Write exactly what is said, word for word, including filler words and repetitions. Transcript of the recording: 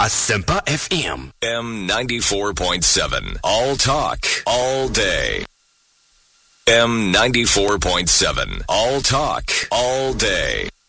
Asempa F M. M ninety-four point seven. All talk, all day. M ninety-four point seven. All talk, all day.